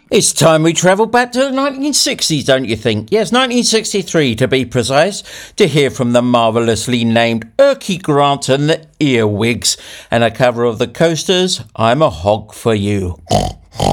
It's time we travelled back to the 1960s, don't you think? Yes, 1963 to be precise, to hear from the marvellously named Erky Grant and the Earwigs, and a cover of the Coasters, I'm a Hog for You.